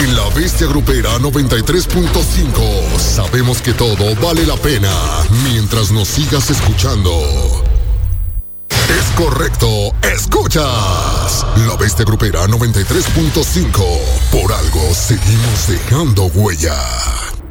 En La Bestia Grupera 93.5 sabemos que todo vale la pena mientras nos sigas escuchando. Es correcto, escuchas La Bestia Grupera 93.5. Por algo seguimos dejando huella.